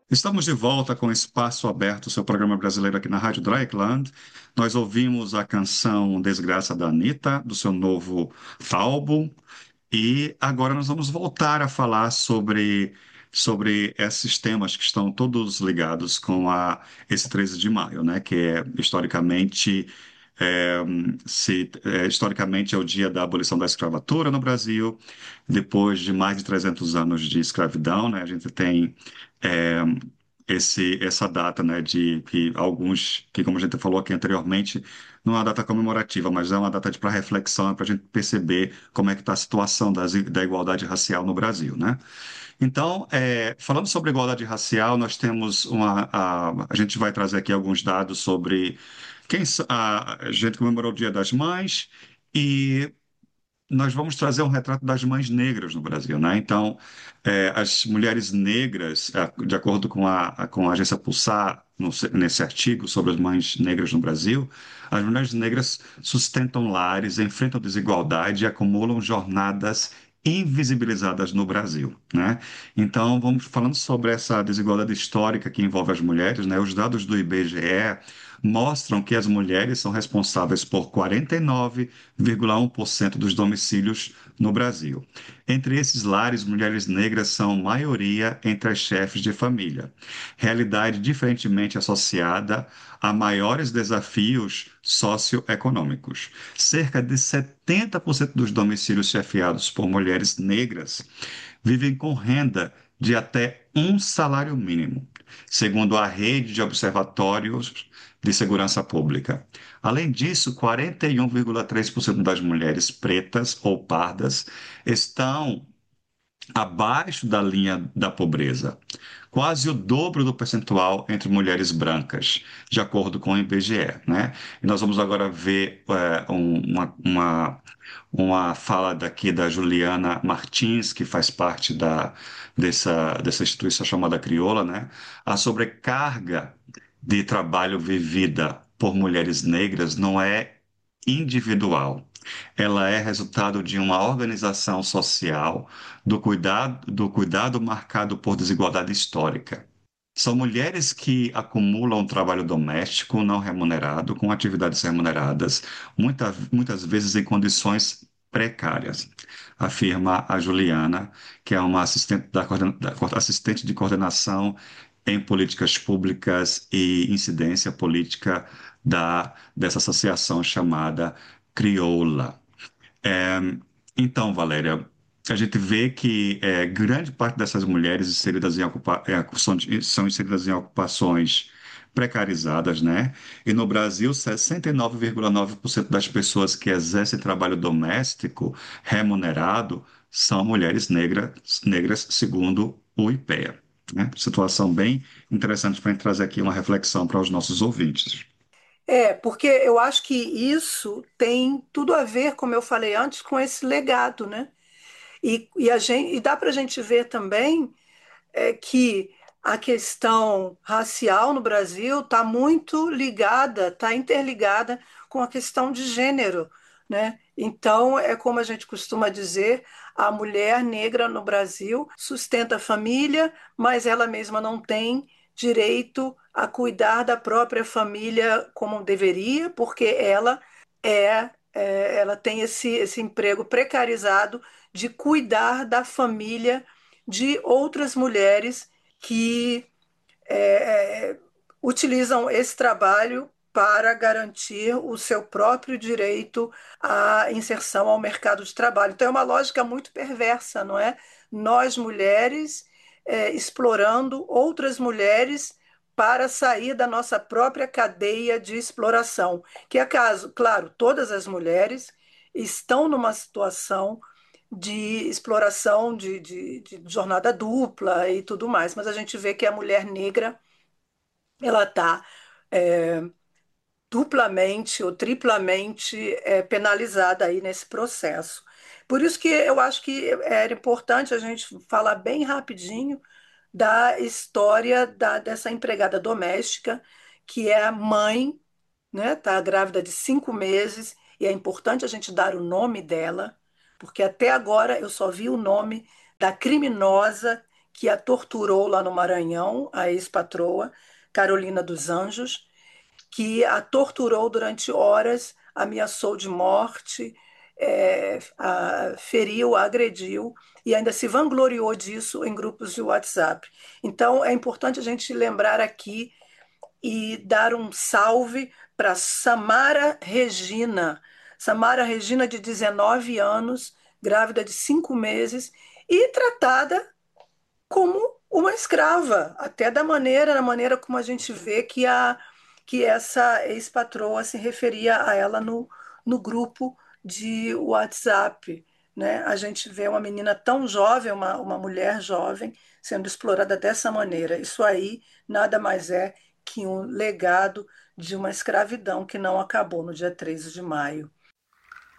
Estamos de volta com Espaço Aberto, seu programa brasileiro aqui na Rádio Dreieckland. Nós ouvimos a canção Desgraça da Anitta, do seu novo álbum, e agora nós vamos voltar a falar sobre esses temas que estão todos ligados com esse 13 de maio, né? Que é é, historicamente é o dia da abolição da escravatura no Brasil, depois de mais de 300 anos de escravidão, né? A gente tem é, essa data, né, de que alguns, que como a gente falou aqui anteriormente, não é uma data comemorativa, mas é uma data para reflexão, para a gente perceber como é que está a situação da igualdade racial no Brasil, né? Então, falando sobre igualdade racial, nós temos a gente vai trazer aqui alguns dados sobre a gente comemorou o Dia das Mães e nós vamos trazer um retrato das mães negras no Brasil, né? Então, as mulheres negras, de acordo com a agência Pulsar, nesse artigo sobre as mães negras no Brasil, as mulheres negras sustentam lares, enfrentam desigualdade e acumulam jornadas invisibilizadas no Brasil, né? Então, vamos falando sobre essa desigualdade histórica que envolve as mulheres, né? Os dados do IBGE mostram que as mulheres são responsáveis por 49,1% dos domicílios no Brasil. Entre esses lares, mulheres negras são maioria entre as chefes de família, realidade diferentemente associada a maiores desafios socioeconômicos. Cerca de 70% dos domicílios chefiados por mulheres negras vivem com renda de até um salário mínimo, segundo a rede de observatórios de segurança pública. Além disso, 41,3% das mulheres pretas ou pardas estão abaixo da linha da pobreza, quase o dobro do percentual entre mulheres brancas, de acordo com o IBGE, né? E nós vamos agora ver uma fala daqui da Juliana Martins, que faz parte dessa instituição chamada Crioula, né? A sobrecarga de trabalho vivida por mulheres negras não é individual. Ela é resultado de uma organização social do cuidado marcado por desigualdade histórica. São mulheres que acumulam trabalho doméstico não remunerado com atividades remuneradas, muitas vezes em condições precárias, afirma a Juliana, que é uma assistente de coordenação em políticas públicas e incidência política dessa associação chamada Crioula. É, então, Valéria, a gente vê que grande parte dessas mulheres inseridas são inseridas em ocupações precarizadas, né? E no Brasil, 69,9% das pessoas que exercem trabalho doméstico remunerado são mulheres negras, segundo o IPEA, né? Situação bem interessante para a gente trazer aqui uma reflexão para os nossos ouvintes. Porque eu acho que isso tem tudo a ver, como eu falei antes, com esse legado, né? E dá para a gente ver também que a questão racial no Brasil está muito ligada, está interligada com a questão de gênero, né? Então, é como a gente costuma dizer, a mulher negra no Brasil sustenta a família, mas ela mesma não tem direito a cuidar da própria família como deveria, porque ela tem esse emprego precarizado de cuidar da família de outras mulheres que é, utilizam esse trabalho para garantir o seu próprio direito à inserção ao mercado de trabalho. Então, é uma lógica muito perversa, não é? Nós, mulheres, explorando outras mulheres para sair da nossa própria cadeia de exploração. Que é caso, claro, todas as mulheres estão numa situação de exploração de jornada dupla e tudo mais, mas a gente vê que a mulher negra ela está duplamente ou triplamente penalizada aí nesse processo. Por isso que eu acho que era importante a gente falar bem rapidinho da história dessa empregada doméstica, que é a mãe, né? Está grávida de 5 meses, e é importante a gente dar o nome dela, porque até agora eu só vi o nome da criminosa que a torturou lá no Maranhão, a ex-patroa, Carolina dos Anjos, que a torturou durante horas, ameaçou de morte, feriu, agrediu e ainda se vangloriou disso em grupos de WhatsApp. Então, é importante a gente lembrar aqui e dar um salve para Samara Regina. Samara Regina, de 19 anos, grávida de 5 meses e tratada como uma escrava, até da maneira como a gente vê que essa ex-patroa se referia a ela no grupo de WhatsApp, né? A gente vê uma menina tão jovem, uma mulher jovem, sendo explorada dessa maneira. Isso aí nada mais é que um legado de uma escravidão que não acabou no dia 13 de maio.